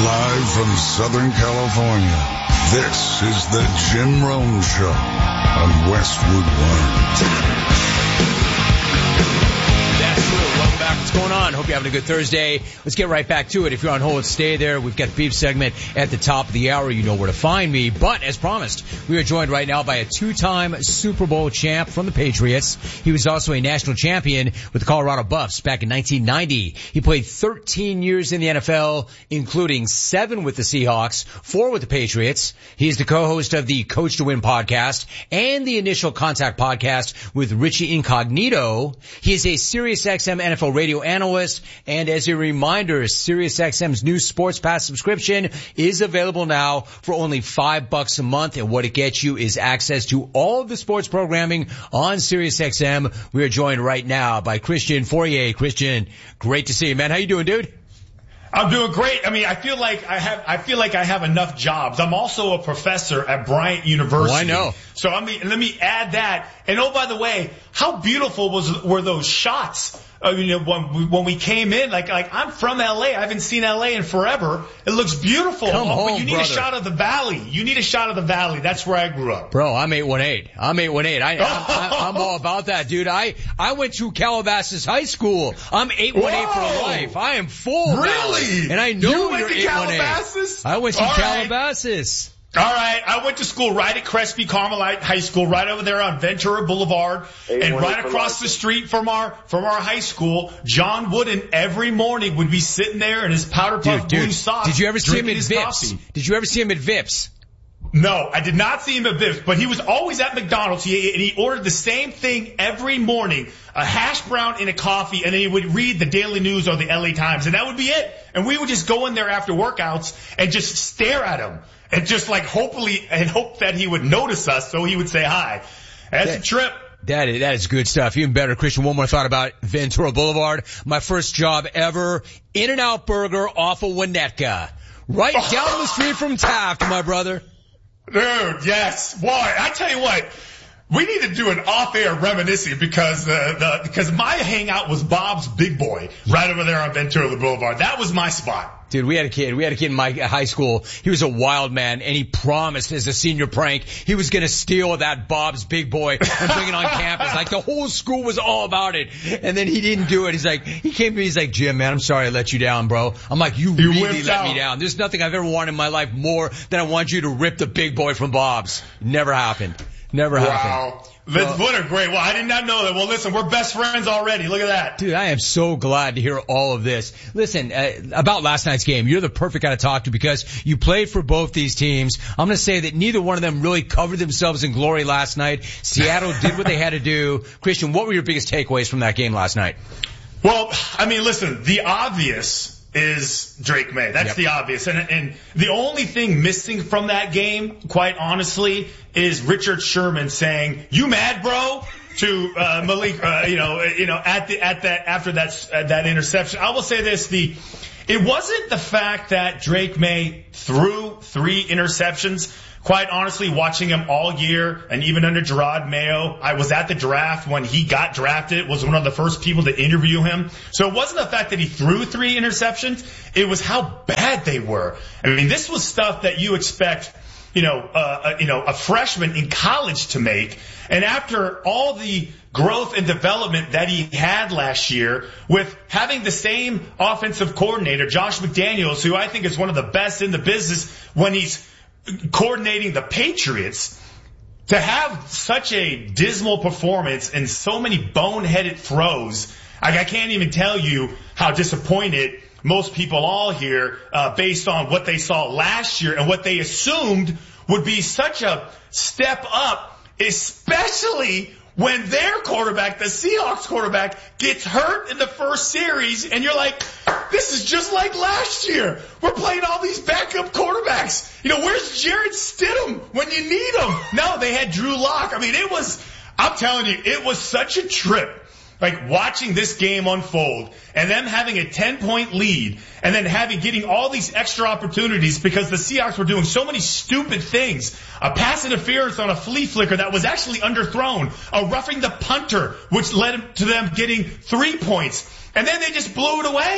Live from Southern California, this is the Jim Rome Show on Westwood One. Welcome back. What's going on? Hope you're having a good Thursday. Let's get right back to it. If you're on hold, stay there. We've got the beef segment at the top of the hour. You know where to find me. But as promised, we are joined right now by a two-time Super Bowl champ from the Patriots. He was also a national champion with the Colorado Buffs back in 1990. He played 13 years in the NFL, including 7 with the Seahawks, 4 with the Patriots. He's the co-host of the Coach to Win podcast and the Initial Contact podcast with Richie Incognito. He is a SiriusXM NFL radio analyst, and as a reminder, SiriusXM's new Sports Pass subscription is available now for only $5 a month, and what it gets you is access to all of the sports programming on SiriusXM. We are joined right now by Christian Fourier. Christian, great to see you, man. How you doing, dude? I'm doing great. I mean, I feel like I have enough jobs. I'm also a professor at Bryant University. Oh, I know. So let me add that. And oh, by the way, how beautiful were those shots? When we came in, like I'm from LA. I haven't seen LA in forever. It looks beautiful. But you need a shot of the valley. You need a shot of the valley. That's where I grew up. Bro, I'm 818. I'm all about that, dude. I went to Calabasas High School. I'm 818 for life. I am full. Really? And I know you went you're to 818. Calabasas? I went to Calabasas. All right, I went to school right at Crespi Carmelite High School, right over there on Ventura Boulevard, and right across the street from our high school, John Wooden every morning would be sitting there in his powder puff blue socks. Did you ever see him at Vips? Coffee. Did you ever see him at Vips? No, I did not see him at Vips, but he was always at McDonald's. He ordered the same thing every morning, a hash brown and a coffee, and then he would read the Daily News or the LA Times, and that would be it. And we would just go in there after workouts and just stare at him. And just like hope that he would notice us so he would say hi. That's a trip. That is good stuff. Even better, Christian, one more thought about Ventura Boulevard. My first job ever, In-N-Out Burger off of Winnetka. Right down the street from Taft, my brother. Dude, yes. Boy, I tell you what. We need to do an off-air reminiscing because my hangout was Bob's Big Boy right over there on Ventura Boulevard. That was my spot. Dude, we had a kid in my high school. He was a wild man, and he promised as a senior prank he was going to steal that Bob's Big Boy and bring it on campus. Like, the whole school was all about it. And then he didn't do it. He came to me, he's like, Jim, man, I'm sorry I let you down, bro. I'm like, you really let me down. There's nothing I've ever wanted in my life more than I want you to rip the Big Boy from Bob's. Never happened. Never happened. Wow. What a great. Well, I did not know that. Well, listen, we're best friends already. Look at that. Dude, I am so glad to hear all of this. Listen, about last night's game, you're the perfect guy to talk to because you played for both these teams. I'm going to say that neither one of them really covered themselves in glory last night. Seattle did what they had to do. Christian, what were your biggest takeaways from that game last night? Well, I mean, listen, the obvious is Drake May. That's the obvious. And the only thing missing from that game, quite honestly, is Richard Sherman saying, "You mad, bro?" to Malik, after that interception. I will say this, it wasn't the fact that Drake May threw 3 interceptions. Quite honestly, watching him all year, and even under Gerard Mayo, I was at the draft when he got drafted, was one of the first people to interview him. So it wasn't the fact that he threw 3 interceptions, it was how bad they were. I mean, this was stuff that you expect, a freshman in college to make. And after all the growth and development that he had last year with having the same offensive coordinator, Josh McDaniels, who I think is one of the best in the business when he's coordinating the Patriots, to have such a dismal performance and so many boneheaded throws, I can't even tell you how disappointed most people all here based on what they saw last year and what they assumed would be such a step up, especially when their quarterback, the Seahawks quarterback, gets hurt in the first series, and you're like, this is just like last year. We're playing all these backup quarterbacks. Where's Jarrett Stidham when you need him? No, they had Drew Lock. I mean, I'm telling you, it was such a trip. Like watching this game unfold and them having a 10-point lead and then getting all these extra opportunities because the Seahawks were doing so many stupid things. A pass interference on a flea flicker that was actually underthrown. A roughing the punter, which led to them getting 3 points. And then they just blew it away.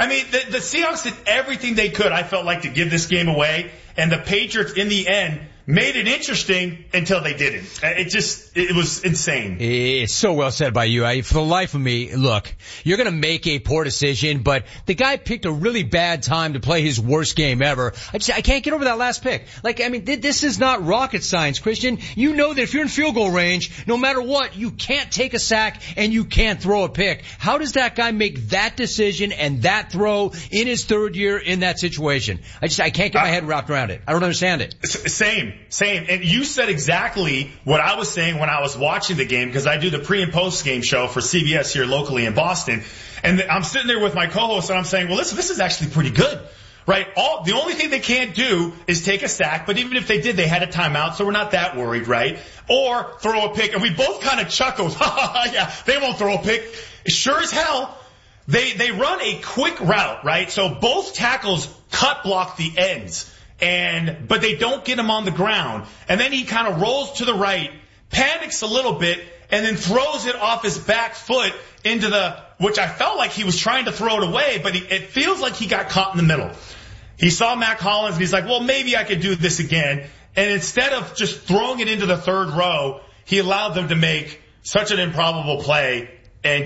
I mean, the Seahawks did everything they could, I felt like, to give this game away. And the Patriots, in the end, made it interesting until they didn't. It was insane. It's so well said by you. For the life of me, look, you're going to make a poor decision, but the guy picked a really bad time to play his worst game ever. I can't get over that last pick. This is not rocket science, Christian. You know that if you're in field goal range, no matter what, you can't take a sack and you can't throw a pick. How does that guy make that decision and that throw in his third year in that situation? I can't get my head wrapped around it. I don't understand it. Same. And you said exactly what I was saying when I was watching the game, because I do the pre and post game show for CBS here locally in Boston. And I'm sitting there with my co-host and I'm saying, well, listen, this is actually pretty good, right? The only thing they can't do is take a sack, but even if they did, they had a timeout, so we're not that worried, right? Or throw a pick. And we both kind of chuckled. Yeah, they won't throw a pick. Sure as hell. They run a quick route, right? So both tackles cut block the ends. But they don't get him on the ground. And then he kind of rolls to the right, panics a little bit, and then throws it off his back foot into which I felt like he was trying to throw it away, but it feels like he got caught in the middle. He saw Mac Hollins and he's like, well, maybe I could do this again. And instead of just throwing it into the third row, he allowed them to make such an improbable play and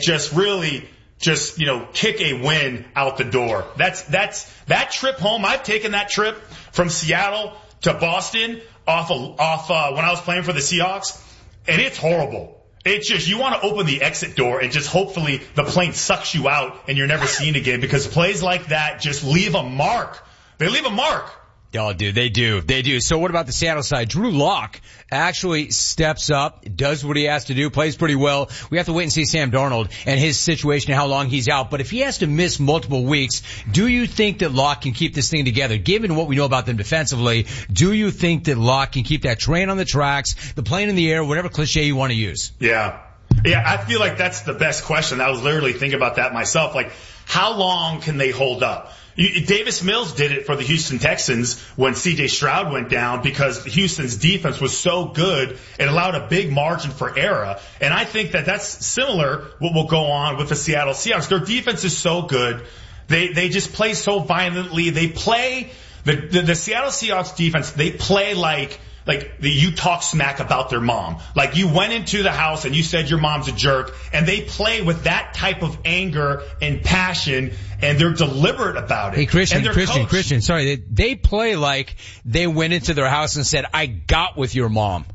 kick a win out the door. That trip home. I've taken that trip from Seattle to Boston off when I was playing for the Seahawks, and it's horrible. It's just, you want to open the exit door and just hopefully the plane sucks you out and you're never seen again, because plays like that just leave a mark. They leave a mark. Oh, dude, they do. So what about the Seattle side? Drew Lock actually steps up, does what he has to do, plays pretty well. We have to wait and see Sam Darnold and his situation and how long he's out. But if he has to miss multiple weeks, do you think that Lock can keep this thing together? Given what we know about them defensively, do you think that Lock can keep that train on the tracks, the plane in the air, whatever cliche you want to use? Yeah, I feel like that's the best question. I was literally thinking about that myself. Like, how long can they hold up? Davis Mills did it for the Houston Texans when C.J. Stroud went down, because Houston's defense was so good, it allowed a big margin for error. And I think that that's similar what will go on with the Seattle Seahawks. Their defense is so good. They just play so violently. They play the Seattle Seahawks defense. They play like you talk smack about their mom. Like, you went into the house and you said your mom's a jerk, and they play with that type of anger and passion, and they're deliberate about it. Hey, Christian, sorry. They play like they went into their house and said, I got with your mom.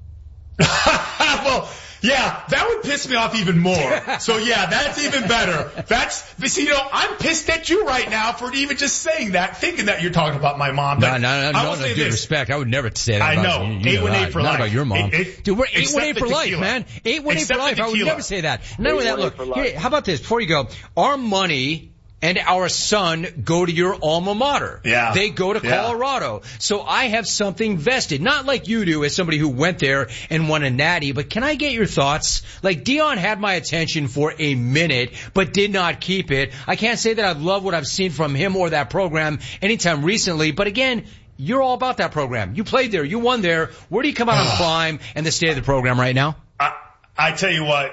Well, yeah, that would piss me off even more. So yeah, that's even better. I'm pissed at you right now for even just saying that, thinking that you're talking about my mom. But no, due respect. I would never say that. I know. 818 for life. Not about your mom. Dude, we're 818 for life, man. 818 for life. I would never say that. Not only that, look, here, how about this? Before you go, our money and our son go to your alma mater. Yeah. They go to Colorado. So I have something vested. Not like you do as somebody who went there and won a natty, but can I get your thoughts? Like, Deion had my attention for a minute, but did not keep it. I can't say that I've loved what I've seen from him or that program anytime recently, but again, you're all about that program. You played there. You won there. Where do you come out on Climb and the state of the program right now? I tell you what.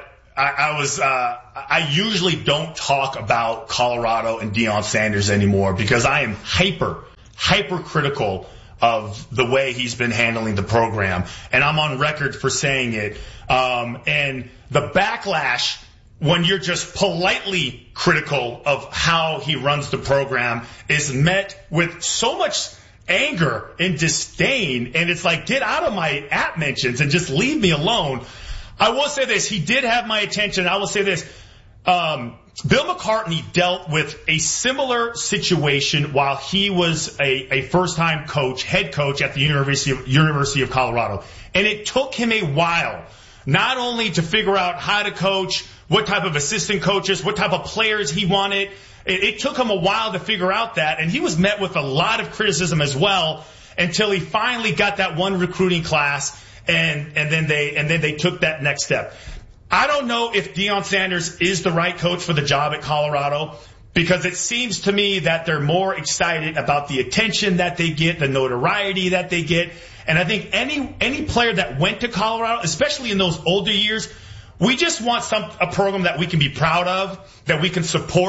I usually don't talk about Colorado and Deion Sanders anymore, because I am hyper critical of the way he's been handling the program. And I'm on record for saying it. And the backlash when you're just politely critical of how he runs the program is met with so much anger and disdain. And it's like, get out of my app mentions and just leave me alone. I will say this. He did have my attention. I will say this. Bill McCartney dealt with a similar situation while he was a first-time head coach at the University of Colorado. And it took him a while, not only to figure out how to coach, what type of assistant coaches, what type of players he wanted. It took him a while to figure out that. And he was met with a lot of criticism as well, until he finally got that one recruiting class. And then they took that next step. I don't know if Deion Sanders is the right coach for the job at Colorado, because it seems to me that they're more excited about the attention that they get, the notoriety that they get. And I think any player that went to Colorado, especially in those older years, we just want a program that we can be proud of, that we can support,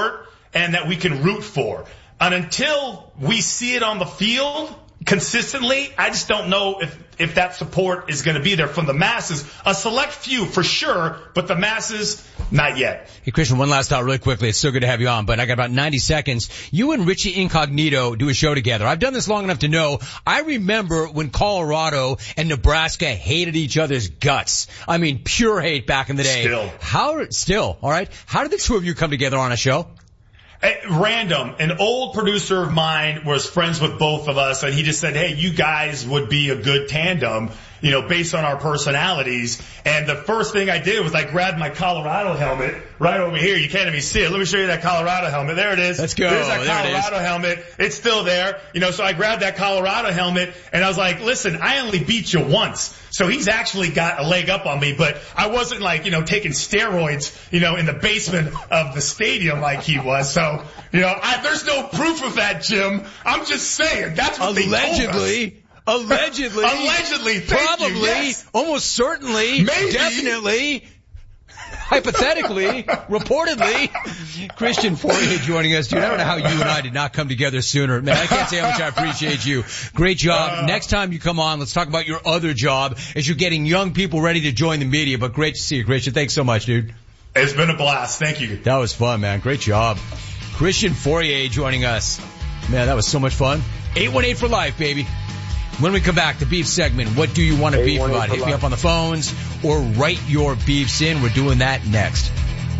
and that we can root for. And until we see it on the field consistently, I just don't know if that support is going to be there from the masses. A select few for sure, but the masses, not yet. Hey, Christian, one last thought really quickly. It's so good to have you on, but I got about 90 seconds. You and Richie Incognito do a show together. I've done this long enough to know. I remember when Colorado and Nebraska hated each other's guts. I mean, pure hate back in the day. Still, all right? How did the two of you come together on a show? Random. An old producer of mine was friends with both of us, and he just said, hey, you guys would be a good tandem, based on our personalities. And the first thing I did was I grabbed my Colorado helmet right over here. You can't even see it. Let me show you that Colorado helmet. There it is. Let's go. There's that Colorado helmet. It's still there. So I grabbed that Colorado helmet, and I was like, listen, I only beat you once. So he's actually got a leg up on me, but I wasn't taking steroids, in the basement of the stadium like he was. So, there's no proof of that, Jim. I'm just saying. That's what they told us. Allegedly. Probably. You, yes. Almost certainly. Maybe. Definitely. Hypothetically. Reportedly. Christian Fauria joining us. Dude, I don't know how you and I did not come together sooner. Man, I can't say how much I appreciate you. Great job. Next time you come on, let's talk about your other job as you're getting young people ready to join the media. But great to see you, Christian. Thanks so much, dude. It's been a blast. Thank you. That was fun, man. Great job. Christian Fauria joining us. Man, that was so much fun. 818 for life, baby. When we come back, the beef segment, what do you want to beef about? Hit me up on the phones or write your beefs in. We're doing that next.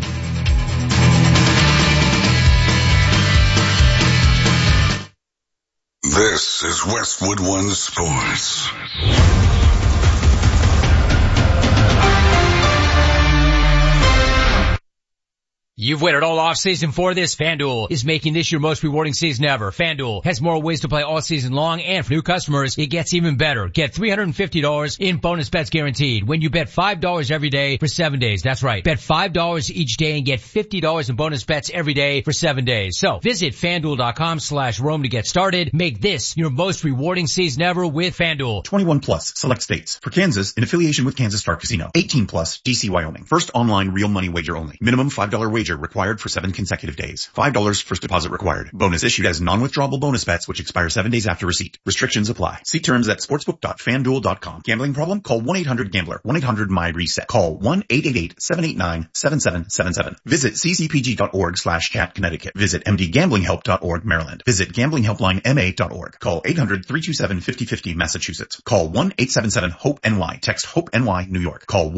This is Westwood One Sports. You've waited all off-season for this. FanDuel is making this your most rewarding season ever. FanDuel has more ways to play all season long, and for new customers, it gets even better. Get $350 in bonus bets guaranteed when you bet $5 every day for 7 days. That's right. Bet $5 each day and get $50 in bonus bets every day for 7 days. So visit FanDuel.com/Rome to get started. Make this your most rewarding season ever with FanDuel. 21 plus, select states. For Kansas, in affiliation with Kansas Star Casino. 18 plus, DC, Wyoming. First online real money wager only. Minimum $5 wager required for 7 consecutive days. $5 first deposit required. Bonus issued as non-withdrawable bonus bets which expire 7 days after receipt. Restrictions apply. See terms at sportsbook.fanduel.com. Gambling problem? Call 1-800-GAMBLER. 1-800-MY-RESET. Call 1-888-789-7777. Visit ccpg.org/chat Connecticut. Visit mdgamblinghelp.org Maryland. Visit gamblinghelplinema.org. Call 800-327-5050 Massachusetts. Call 1-877-HOPE-NY. Text HOPE-NY New York. Call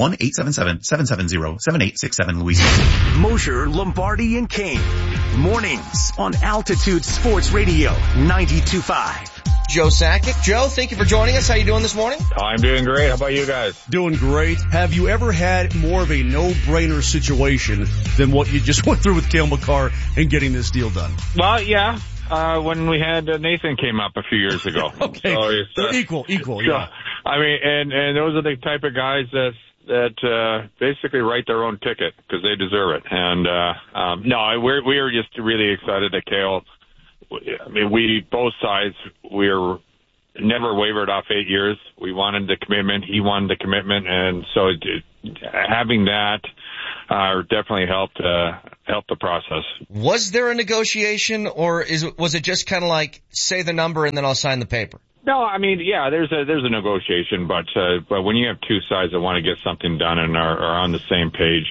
1-877-770-7867 Louisiana. Mosher, Lombardi, and Kane. Mornings on Altitude Sports Radio 92.5. Joe Sakic. Joe, thank you for joining us. How you doing this morning? I'm doing great. How about you guys? Doing great. Have you ever had more of a no-brainer situation than what you just went through with Cale Makar and getting this deal done? Well, yeah. When we had Nathan came up a few years ago. Okay. So equal, yeah. I mean, and those are the type of guys that basically write their own ticket because they deserve it. And no, we are just really excited that Cale. I mean, both sides, we're never wavered off 8 years. We wanted the commitment. He wanted the commitment, and so having that definitely helped the process. Was there a negotiation, or was it just kind of like say the number and then I'll sign the paper? No, I mean, yeah, there's a negotiation, but when you have two sides that want to get something done and are on the same page,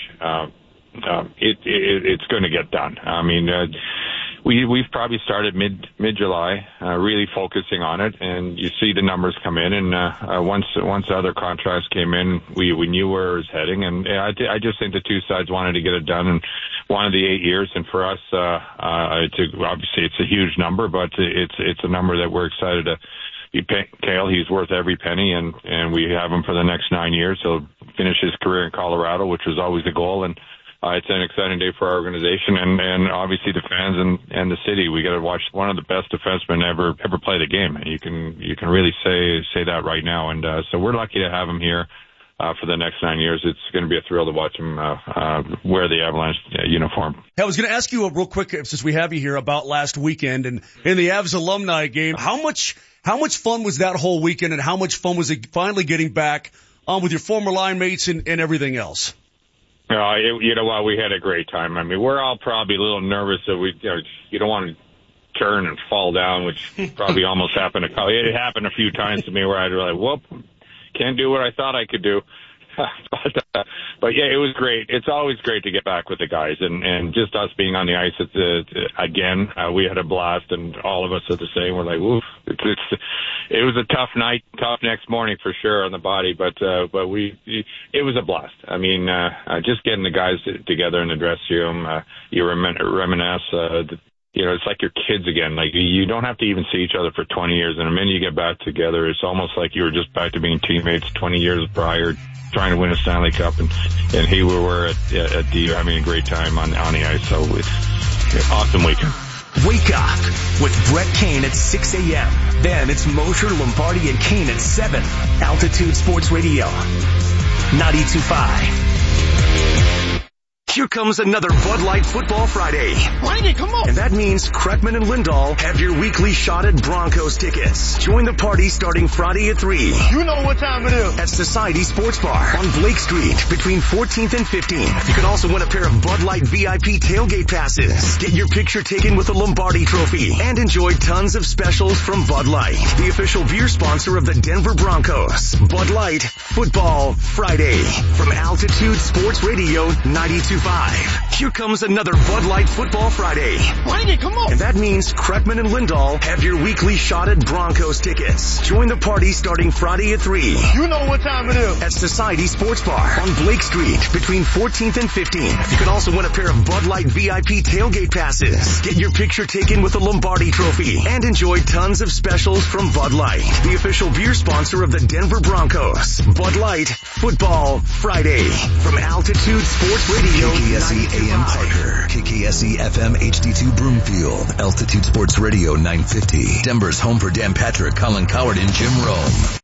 it's going to get done. I mean, we've probably started mid-July, really focusing on it, and you see the numbers come in, and once the other contracts came in, we knew where it was heading, and I just think the two sides wanted to get it done and wanted the 8 years, and for us, obviously it's a huge number, but it's a number that we're excited to. Cale, he's worth every penny, and we have him for the next 9 years. He'll finish his career in Colorado, which was always the goal, and it's an exciting day for our organization and obviously the fans and the city. We got to watch one of the best defensemen ever play the game. You can really say that right now, and so we're lucky to have him here for the next 9 years. It's going to be a thrill to watch him wear the Avalanche uniform. I was going to ask you real quick, since we have you here, about last weekend and in the Avs alumni game. How much fun was that whole weekend, and how much fun was it finally getting back on with your former line mates and everything else? You know what? We had a great time. I mean, we're all probably a little nervous that you don't want to turn and fall down, which probably almost happened. It happened a few times to me where I'd be like, whoop, can't do what I thought I could do. But yeah, it was great. It's always great to get back with the guys, and just us being on the ice again. We had a blast, and all of us are the same. We're like, woof. It was a tough night, tough next morning for sure on the body, but it was a blast. I mean, just getting the guys together in the dressing room, you reminisce. It's like your kids again. Like, you don't have to even see each other for 20 years, and the minute you get back together, it's almost like you were just back to being teammates 20 years prior, trying to win a Stanley Cup, and here we were at D having a great time on the ice. So it's an awesome weekend. Wake up with Brett Kane at 6 a.m. Then it's Mosher, Lombardi, and Kane at 7. Altitude Sports Radio, 92.5. Here comes another Bud Light Football Friday. Randy, come on! And that means Kreckman and Lindahl have your weekly shot at Broncos tickets. Join the party starting Friday at 3. You know what time it is. At Society Sports Bar on Blake Street between 14th and 15th. You can also win a pair of Bud Light VIP tailgate passes. Get your picture taken with the Lombardi Trophy and enjoy tons of specials from Bud Light, the official beer sponsor of the Denver Broncos. Bud Light Football Friday from Altitude Sports Radio 92.5. Here comes another Bud Light Football Friday. Randy, come on! And that means Kreckman and Lindahl have your weekly shot at Broncos tickets. Join the party starting Friday at 3. You know what time it is. At Society Sports Bar on Blake Street between 14th and 15th. You can also win a pair of Bud Light VIP tailgate passes. Get your picture taken with the Lombardi Trophy and enjoy tons of specials from Bud Light, the official beer sponsor of the Denver Broncos. Bud Light Football Friday from Altitude Sports Radio. KKSE AM Parker, KKSE FM HD2 Broomfield, Altitude Sports Radio 950, Denver's home for Dan Patrick, Colin Coward, and Jim Rome.